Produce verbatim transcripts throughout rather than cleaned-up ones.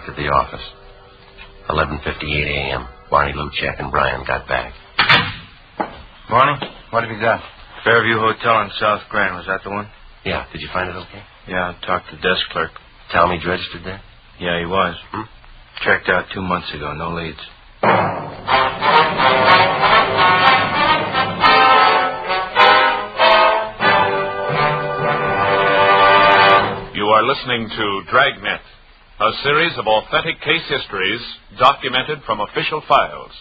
back to the office. eleven fifty-eight a.m. Barney Luchak and Brian got back. Barney, what have you got? Fairview Hotel in South Grand. Was that the one? Yeah. Did you find it okay? Yeah, I talked to the desk clerk. Talmadge registered there? Yeah, he was. Hmm? Checked out two months ago. No leads. You are listening to Dragnet, a series of authentic case histories documented from official files.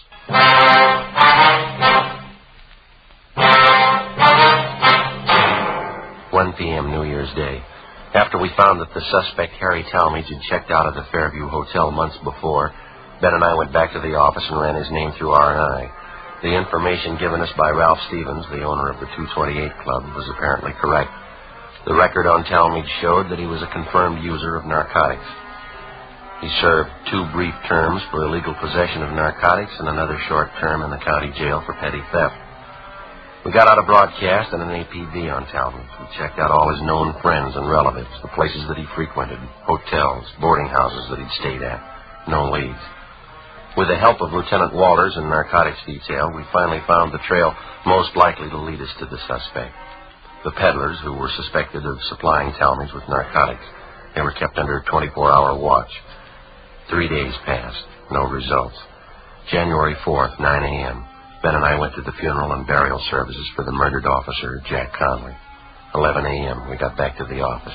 one p.m. New Year's Day. After we found that the suspect, Harry Talmadge, had checked out of the Fairview Hotel months before, Ben and I went back to the office and ran his name through R and I. The information given us by Ralph Stevens, the owner of the two twenty-eight Club, was apparently correct. The record on Talmadge showed that he was a confirmed user of narcotics. He served two brief terms for illegal possession of narcotics and another short term in the county jail for petty theft. We got out a broadcast and an A P B on Talmadge. We checked out all his known friends and relatives, the places that he frequented, hotels, boarding houses that he'd stayed at. No leads. With the help of Lieutenant Walters and narcotics detail, we finally found the trail most likely to lead us to the suspect. The peddlers who were suspected of supplying Talmadge with narcotics. They were kept under a twenty-four hour watch. Three days passed. No results. January fourth, nine a.m. Ben and I went to the funeral and burial services for the murdered officer, Jack Conley. eleven a.m. We got back to the office.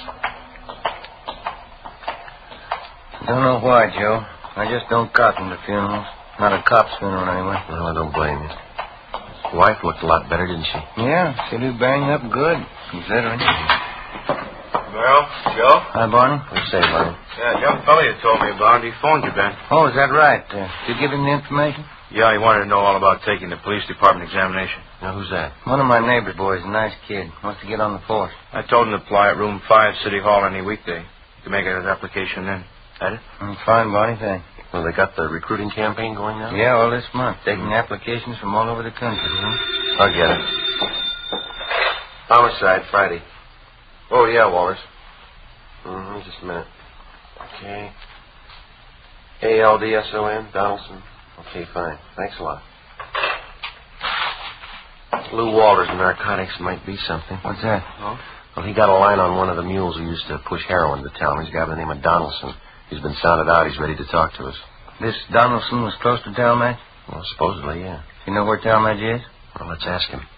Don't know why, Joe. I just don't cotton to funerals. Not a cop's funeral, anyway. Well, I don't blame you. His wife looked a lot better, didn't she? Yeah, she did bang up good, considering. Well, Joe? Hi, Barney. What do you say, Barney? Yeah, young fella you told me about. He phoned you, Ben. Oh, is that right? Uh, did you give him the information? Yeah, he wanted to know all about taking the police department examination. Now, who's that? One of my neighbor boys, a nice kid. Wants to get on the force. I told him to apply at room five, City Hall, any weekday. You can make his application then. That it? I'm fine, Barney, thanks. Well, they got the recruiting campaign going now? Yeah, all this month. Taking applications from all over the country. Huh? I'll get it. Homicide, Friday. Oh, yeah, Walters. Mm-hmm, just a minute. Okay. A L D S O N, Donaldson. Okay, fine. Thanks a lot. Lou Walters, narcotics might be something. What's that? Oh? Well, he got a line on one of the mules who used to push heroin to town. He's a guy by the name of Donaldson. He's been sounded out. He's ready to talk to us. This Donaldson was close to Talmadge? Well, supposedly, yeah. You know where Talmadge is? Well, let's ask him.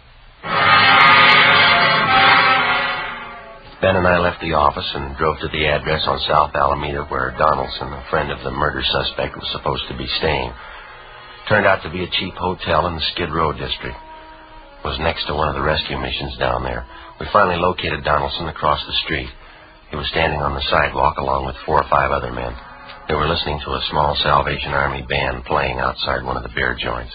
Ben and I left the office and drove to the address on South Alameda where Donaldson, a friend of the murder suspect, was supposed to be staying. Turned out to be a cheap hotel in the Skid Row district. It was next to one of the rescue missions down there. We finally located Donaldson across the street. He was standing on the sidewalk along with four or five other men. They were listening to a small Salvation Army band playing outside one of the beer joints.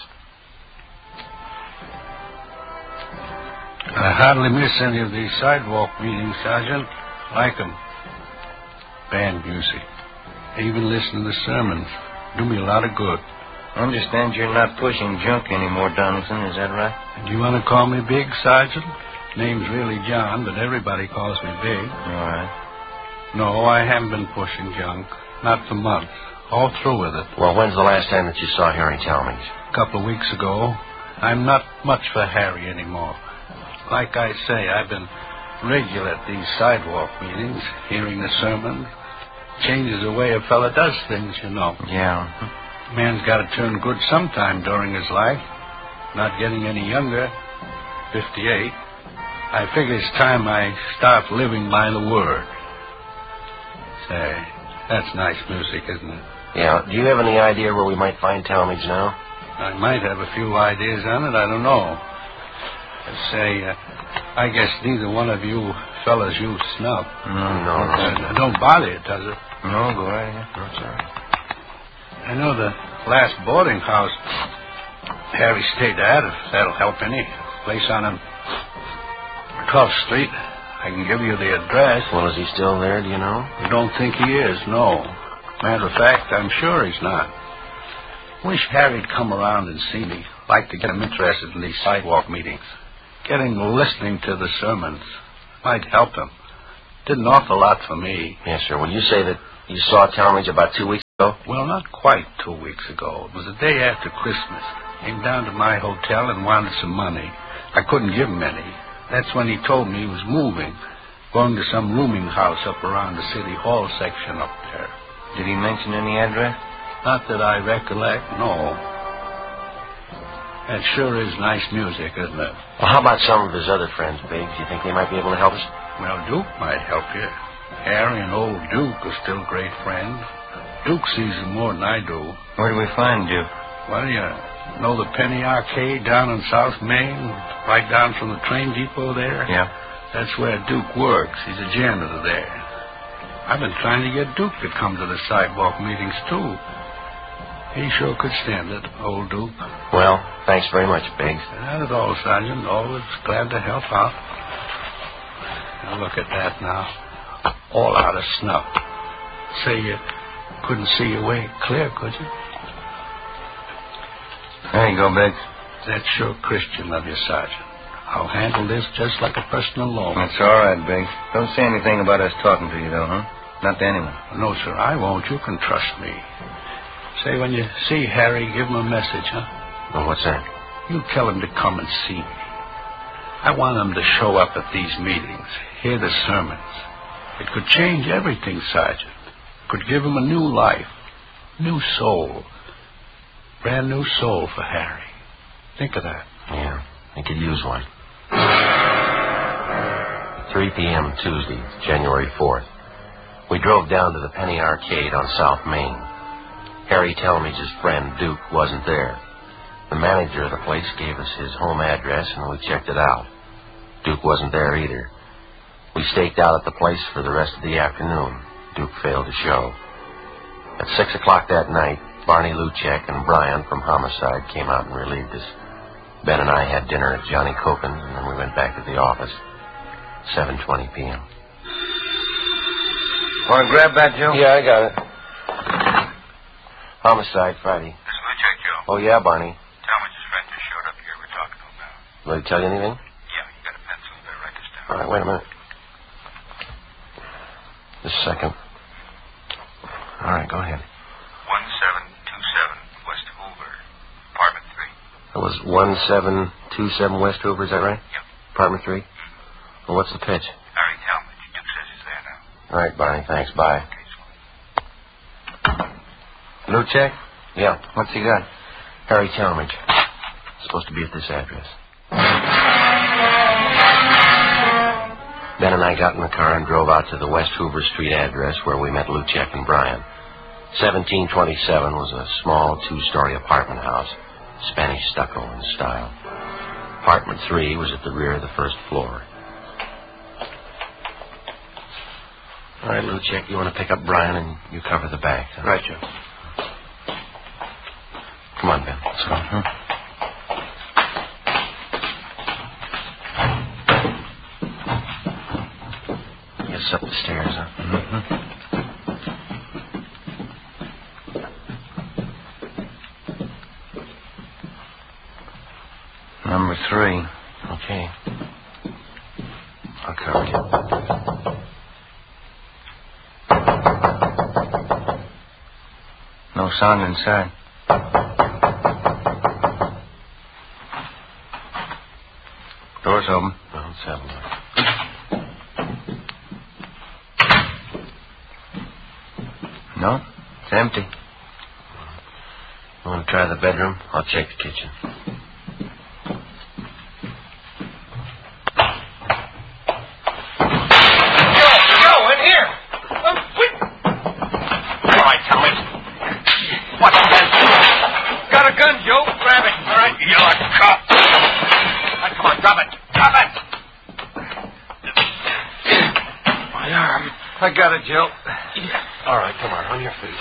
I hardly miss any of these sidewalk meetings, Sergeant. Like 'em. Band music. I even listen to the sermons. Do me a lot of good. I understand you're not pushing junk anymore, Donaldson. Is that right? Do you want to call me Big, Sergeant? Name's really John, but everybody calls me Big. All right. No, I haven't been pushing junk. Not for months. All through with it. Well, when's the last time that you saw Harry Talmadge? A couple of weeks ago. I'm not much for Harry anymore. Like I say, I've been regular at these sidewalk meetings, hearing the sermons. Changes the way a fella does things, you know. Yeah. Man's got to turn good sometime during his life. Not getting any younger. fifty-eight. I figure it's time I start living by the word. Say, that's nice music, isn't it? Yeah. Do you have any idea where we might find Talmadge now? I might have a few ideas on it. I don't know. Say, uh, I guess neither one of you fellas use snuff. No, no, Uh, don't bother you, does it? No, go right ahead. No, it's all right. I know the last boarding house Harry stayed at, if that'll help any. Place on him, twelfth Street. I can give you the address. Well, is he still there, do you know? I don't think he is, no. Matter of fact, I'm sure he's not. Wish Harry'd come around and see me. Like to get him interested in these sidewalk meetings. Get him listening to the sermons. Might help him. Did an awful lot for me. Yes, sir. When you say that you saw Talmadge about two weeks Oh? Well, not quite two weeks ago. It was the day after Christmas. Came down to my hotel and wanted some money. I couldn't give him any. That's when he told me he was moving, going to some rooming house up around the City Hall section up there. Did he mention any address? Not that I recollect, no. That sure is nice music, isn't it? Well, how about some of his other friends, Biggs? You think they might be able to help us? Well, Duke might help you. Harry and old Duke are still great friends. Duke sees them more than I do. Where do we find Duke? Well, you know the Penny Arcade down in South Main, right down from the train depot there? Yeah. That's where Duke works. He's a janitor there. I've been trying to get Duke to come to the sidewalk meetings, too. He sure could stand it, old Duke. Well, thanks very much, Biggs. Not at all, Sergeant. Always glad to help out. Now, look at that now. All out of snuff. Say you couldn't see your way clear, could you? There you go, Biggs. That's sure Christian of you, Sergeant. I'll handle this just like a personal loan. That's all right, Biggs. Don't say anything about us talking to you, though, huh? Not to anyone. No, sir, I won't. You can trust me. Say, when you see Harry, give him a message, huh? Well, what's that? You tell him to come and see me. I want him to show up at these meetings, hear the sermons. It could change everything, Sergeant. Could give him a new life, new soul. Brand new soul for Harry. Think of that. Yeah, I could use one. three p.m. Tuesday, January fourth. We drove down to the Penny Arcade on South Main. Harry Talmage's friend, Duke, wasn't there. The manager of the place gave us his home address, and we checked it out. Duke wasn't there either. We staked out at the place for the rest of the afternoon. Duke failed to show. At six o'clock that night, Barney Luchek and Brian from Homicide came out and relieved us. Ben and I had dinner at Johnny Copen's, and then we went back to the office. seven twenty p.m. Want to grab that, Joe? Yeah, I got it. Homicide, Friday. This is Luchek, Joe. Oh, yeah, Barney. Talmadge's friend just showed up here. We're talking to him now. Will he tell you anything? Yeah, you got a pencil. You better write this down. All right, wait a minute. Just a second. All right, go ahead. one seven two seven West Hoover, apartment three. That was one seven two seven West Hoover, is that right? Yep. Apartment three? Well, what's the pitch? Harry Talmadge. Duke says he's there now. All right, Barney, thanks. Bye. Okay, so. Luchek? Yeah, What's he got? Harry Talmadge. Supposed to be at this address. Ben and I got in the car and drove out to the West Hoover Street address where we met Luchek and Brian. seventeen twenty-seven was a small two-story apartment house, Spanish stucco in style. Apartment three was at the rear of the first floor. All right, Luchek, you want to pick up Brian and you cover the back. Huh? Right, Joe. Come on, Ben. Let's go. Huh? Yes, up the stairs, huh? Mm-hmm. Number three. Okay. I'll cover you. No sound inside. Door's open. Well, let's have a look. No, it's empty. You want to try the bedroom? I'll check the kitchen. I got it, Joe. All right, come on, on your feet.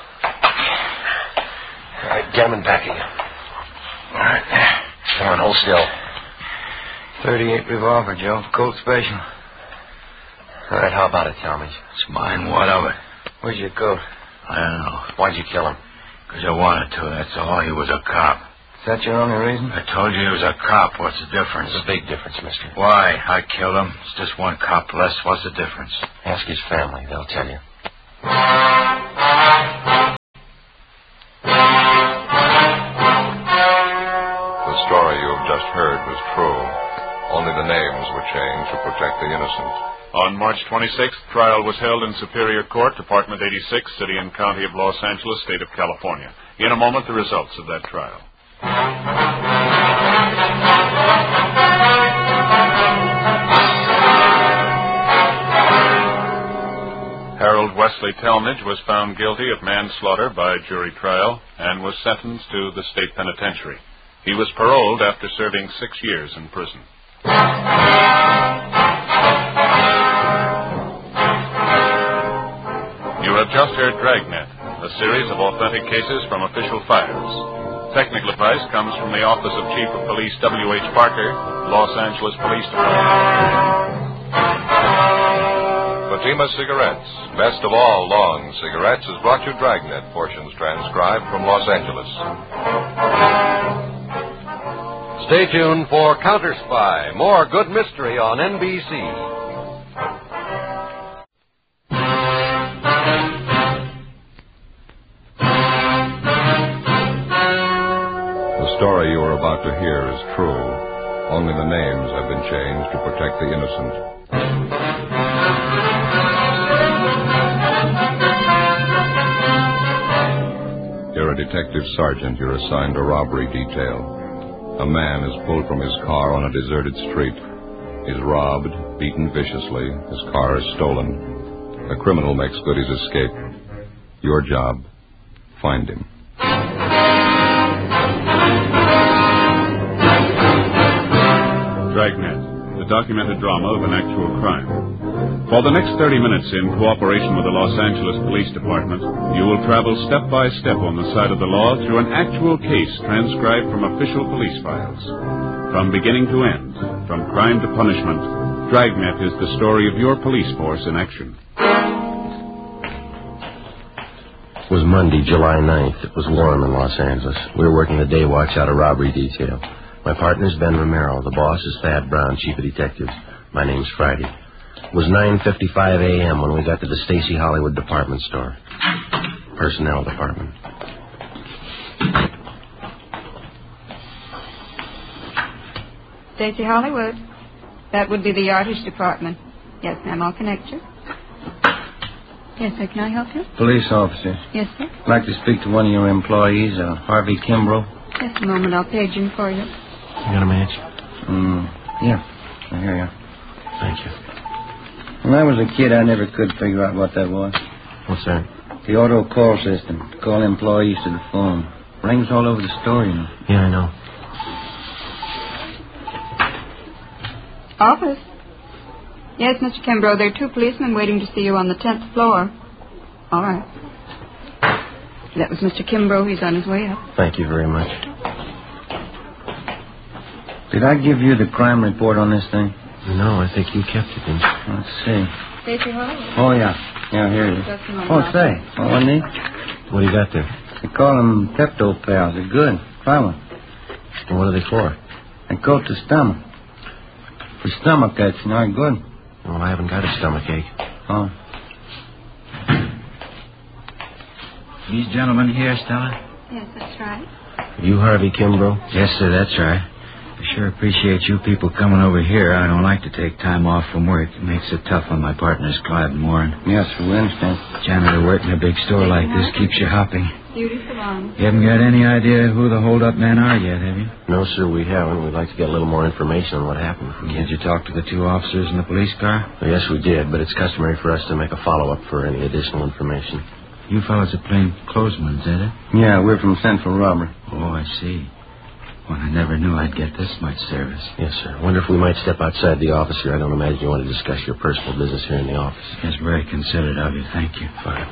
All right, get him in back again. All right. Come on, hold still. thirty-eight revolver, Joe. Colt special. All right, how about it, Talmadge? It's mine. What of it? Where's your coat? I don't know. Why'd you kill him? Because I wanted to, that's all. He was a cop. Is that your only reason? I told you he was a cop. What's the difference? There's a big difference, mister. Why? I killed him. It's just one cop less. What's the difference? Ask his family. They'll tell you. were changed to protect the innocent. On March twenty-sixth, trial was held in Superior Court, Department eighty-six, City and County of Los Angeles, State of California. In a moment, the results of that trial. Harold Wesley Talmadge was found guilty of manslaughter by jury trial and was sentenced to the state penitentiary. He was paroled after serving six years in prison. You have just heard Dragnet, a series of authentic cases from official files. Technical advice comes from the Office of Chief of Police W H Parker, Los Angeles Police Department. Fatima Cigarettes, best of all long cigarettes, has brought you Dragnet, portions transcribed from Los Angeles. Stay tuned for Counter Spy, more good mystery on N B C. The story you are about to hear is true. Only the names have been changed to protect the innocent. You're a detective sergeant. You're assigned a robbery detail. A man is pulled from his car on a deserted street. He's robbed, beaten viciously. His car is stolen. A criminal makes good his escape. Your job, find him. Dragnet, the documented drama of an actual crime. For the next thirty minutes, in cooperation with the Los Angeles Police Department, you will travel step by step on the side of the law through an actual case transcribed from official police files. From beginning to end, from crime to punishment, Dragnet is the story of your police force in action. It was Monday, July ninth. It was warm in Los Angeles. We were working the day watch out of robbery detail. My partner's Ben Romero. The boss is Thad Brown, chief of detectives. My name's Friday. It was nine fifty-five a.m. when we got to the Stacy Hollywood department store. Personnel department. Stacy Hollywood. That would be the artist department. Yes, ma'am, I'll connect you. Yes, sir, can I help you? Police officer. Yes, sir. I'd like to speak to one of your employees, uh, Harvey Kimbrough. Just a moment, I'll page him for you. You got a match? Mm, yeah, I hear you. Thank you. When I was a kid, I never could figure out what that was. What's that? The auto call system. To call employees to the phone. Rings all over the store, you know. Yeah, I know. Office. Yes, Mister Kimbrough, there are two policemen waiting to see you on the tenth floor. All right. That was Mister Kimbrough. He's on his way up. Thank you very much. Did I give you the crime report on this thing? No, I think you kept it, didn't you? Let's see. Stacy Hollywood. Oh, yeah. Yeah, here it is. Oh, say. Oh, wasn't he? What do you got there? They call them Pepto Pals. They're good. Try one. Well, what are they for? They coat the stomach. For stomach aches, you know, they're good. Well, I haven't got a stomach ache. Oh. These gentlemen here, Stella? Yes, that's right. You Harvey Kimbrough? Yes, sir, that's right. I sure appreciate you people coming over here. I don't like to take time off from work. It makes it tough on my partners, Clyde and Warren. Yes, we understand. Janitor work in a big store like this keeps you hopping. Beauty salon. You haven't got any idea who the hold-up men are yet, have you? No, sir, we haven't. We'd like to get a little more information on what happened. Did you talk to the two officers in the police car? Well, yes, we did, but it's customary for us to make a follow-up for any additional information. You fellows are plain clothesmen, is it? Yeah, we're from Central Robbery. Oh, I see. Well, I never knew I'd get this much service. Yes, sir. Wonder if we might step outside the office here. I don't imagine you want to discuss your personal business here in the office. That's very considerate of you. Thank you. Fine.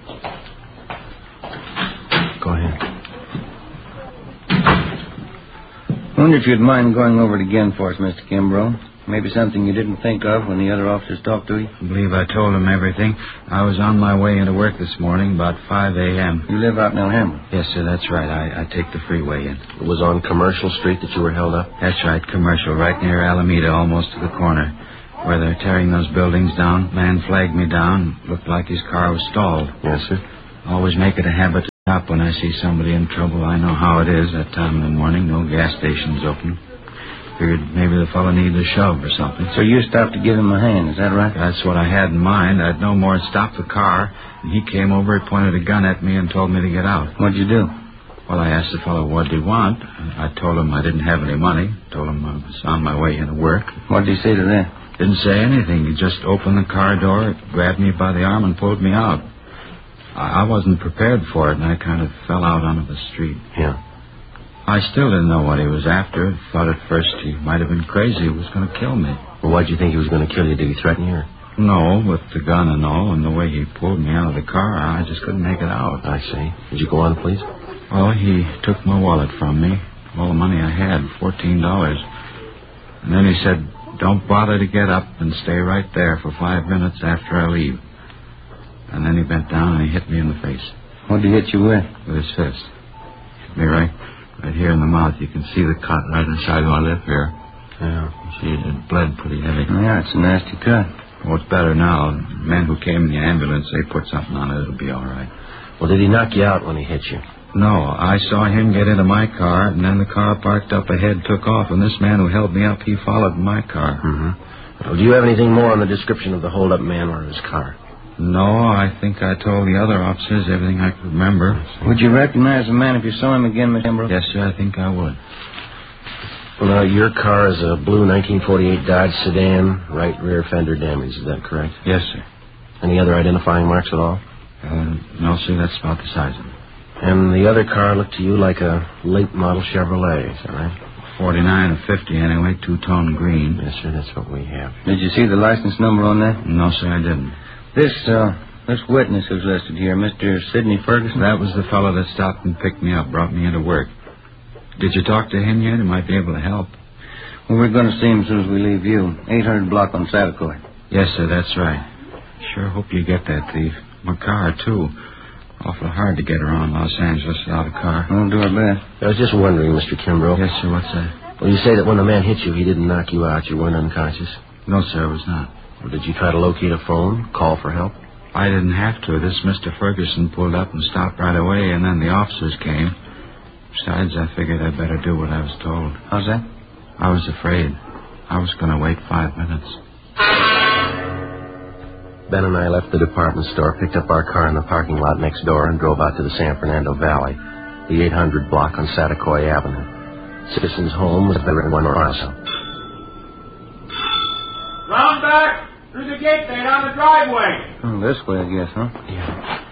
Go ahead. I wonder if you'd mind going over it again for us, Mister Kimbrough. Maybe something you didn't think of when the other officers talked to you. I believe I told them everything. I was on my way into work this morning about five a.m. You live out in Alhambra? Yes, sir, that's right. I, I take the freeway in. It was on Commercial Street that you were held up? That's right, Commercial, right near Alameda, almost to the corner. Where they're tearing those buildings down. Man flagged me down. Looked like his car was stalled. Yes, sir. Always make it a habit to stop when I see somebody in trouble. I know how it is that time in the morning. No gas stations open. Figured maybe the fellow needed a shove or something. So you stopped to give him a hand, is that right? That's what I had in mind. I'd no more stop the car, and he came over, he pointed a gun at me and told me to get out. What'd you do? Well, I asked the fellow what did he want. I told him I didn't have any money. Told him I was on my way into work. What did he say to that? Didn't say anything. He just opened the car door, grabbed me by the arm, and pulled me out. I, I wasn't prepared for it, and I kind of fell out onto the street. Yeah. I still didn't know what he was after. Thought at first he might have been crazy. He was going to kill me. Well, why'd you think he was going to kill you? Did he threaten you? Or? No, with the gun and all, and the way he pulled me out of the car, I just couldn't make it out. I see. Would you go on, please? Well, he took my wallet from me, all the money I had, fourteen dollars. And then he said, don't bother to get up and stay right there for five minutes after I leave. And then he bent down and he hit me in the face. What did he hit you with? With his fist. Hit me right, right here in the mouth. You can see the cut right inside my lip here. Yeah. See, it bled pretty heavy. Yeah, it's a nasty cut. Well, it's better now. The men who came in the ambulance, they put something on it. It'll be all right. Well, did he knock you out when he hit you? No, I saw him get into my car, and then the car parked up ahead took off, and this man who held me up, he followed my car. Mm-hmm. Well, do you have anything more on the description of the hold-up man or his car? No, I think I told the other officers everything I could remember. Would you recognize the man if you saw him again, Mister Kimbrough? Yes, sir, I think I would. Well, now, your car is a blue nineteen forty-eight Dodge sedan, right rear fender damage. Is that correct? Yes, sir. Any other identifying marks at all? Uh, no, sir, that's about the size of it. And the other car looked to you like a late model Chevrolet, is that right? forty-nine or fifty, anyway, two-tone green. Yes, sir, that's what we have. Did you see the license number on that? No, sir, I didn't. This, uh, this witness who's listed here, Mister Sidney Ferguson? That was the fellow that stopped and picked me up, brought me into work. Did you talk to him yet? He might be able to help. Well, we're going to see him as soon as we leave you. eight hundred block on Satacoy. Yes, sir, that's right. Sure hope you get that thief. My car, too. Awful hard to get around Los Angeles without a car. We'll do our best. I was just wondering, Mister Kimbrough. Yes, sir, what's that? Well, you say that when the man hit you, he didn't knock you out. You weren't unconscious? No, sir, I was not. Well, did you try to locate a phone, call for help? I didn't have to. This Mister Ferguson pulled up and stopped right away, and then the officers came. Besides, I figured I'd better do what I was told. How's that? I was afraid. I was going to wait five minutes. Ben and I left the department store, picked up our car in the parking lot next door, and drove out to the San Fernando Valley, the eight hundred block on Satacoy Avenue. Citizen's home was better than one or also. Round back! Through the gate there, down the driveway. Oh, this way, I guess, huh? Yeah.